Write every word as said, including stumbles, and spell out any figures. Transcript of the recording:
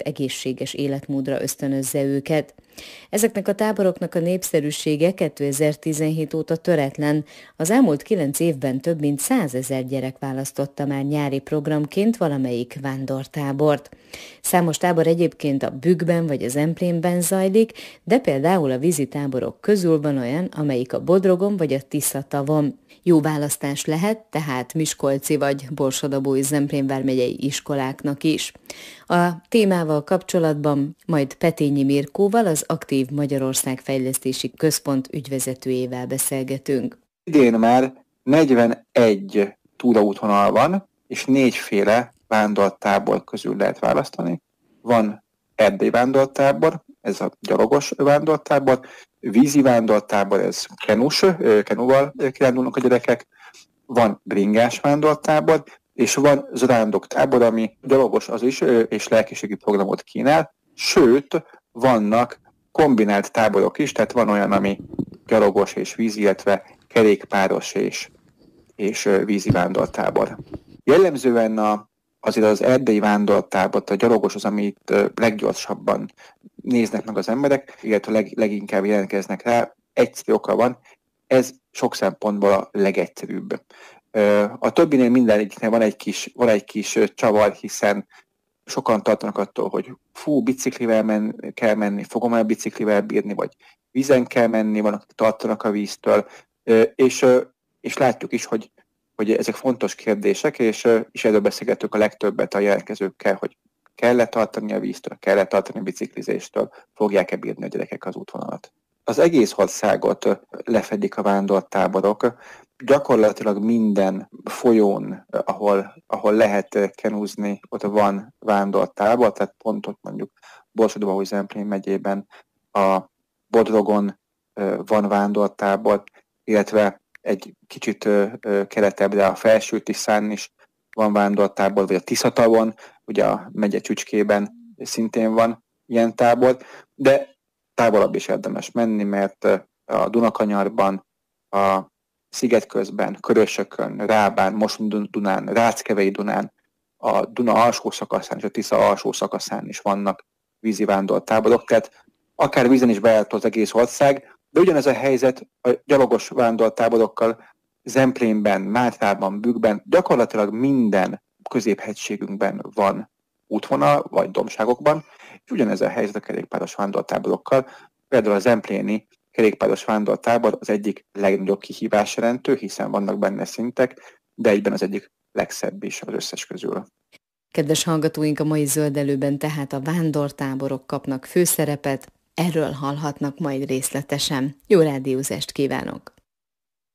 egészséges életmódra ösztönözze őket. Ezeknek a táboroknak a népszerűsége kétezer-tizenhét óta töretlen, az elmúlt kilenc évben több mint százezer gyerek választotta már nyári programként valamelyik vándortábort. Számos tábor egyébként a Bükkben vagy az Emplénben zajlik, de például a vízitáborok közül van olyan, amelyik a Bodrogon vagy a Tisza-tavon. Jó választás lehet, tehát miskolci vagy Borsod-Abaúj-Zemplén vármegyei iskoláknak is. A témával kapcsolatban majd Petényi Mirkóval, az Aktív Magyarország Fejlesztési Központ ügyvezetőjével beszélgetünk. Idén már negyvenegy túraútvonal van, és négyféle vándortábor közül lehet választani. Van erdélyi vándortábor, ez a gyalogos vándortábor, vízi vándortábor, ez kenus, kenúval kirándulnak a gyerekek, van bringás vándortábor, és van zarándoktábor, ami gyalogos az is, és lelkiségi programot kínál, sőt, vannak kombinált táborok is, tehát van olyan, ami gyalogos és vízi, illetve kerékpáros és, és vízi vándortábor. Jellemzően a, azért az erdélyi vándortábor, a gyalogos az, amit leggyorsabban néznek meg az emberek, illetve leg, leginkább jelentkeznek rá. Egyszerű oka van, ez sok szempontból a legegyszerűbb. A többinél minden egyiknél van egy kis, van egy kis csavar, hiszen sokan tartanak attól, hogy fú, biciklivel men, kell menni, fogom el biciklivel bírni, vagy vízen kell menni, van, akik tartanak a víztől, és, és látjuk is, hogy, hogy ezek fontos kérdések, és, és erről beszélgetünk a legtöbbet a jelentkezőkkel, hogy kell-e tartani a víztől, kell-e tartani a biciklizéstől, fogják-e bírni a gyerekek az útvonalat. Az egész országot lefedik a vándortáborok, gyakorlatilag minden folyón, ahol, ahol lehet kenúzni, ott van vándortábor, tehát pont ott mondjuk Borsod-Abaúj-Zemplén megyében a Bodrogon van vándortábor, illetve egy kicsit keletebbre a Felső-Tiszán is van vándortábor, vagy a Tisza-tavon, ugye a megye csücskében szintén van ilyen tábor, de távolabb is érdemes menni, mert a Dunakanyarban, a Szigetközben, Körösökön, Rábán, Mosón-Dunán, Ráckevei Dunán, a Duna alsó szakaszán és a Tisza alsó szakaszán is vannak vízi vándortáborok, tehát akár vízen is bejárató az egész ország, de ugyanez a helyzet a gyalogos vándortáborokkal Zemplénben, Mátrában, Bükkben, gyakorlatilag minden középhegységünkben van útvonal, vagy dombságokban, és ugyanez a helyzet a kerékpáros vándortáborokkal. Például a zempléni kerékpáros vándortábor az egyik legnagyobb kihívás jelentő, hiszen vannak benne szintek, de egyben az egyik legszebb is az összes közül. Kedves hallgatóink, a mai Zöldelőben tehát a vándortáborok kapnak főszerepet, erről hallhatnak majd részletesen. Jó rádiózást kívánok!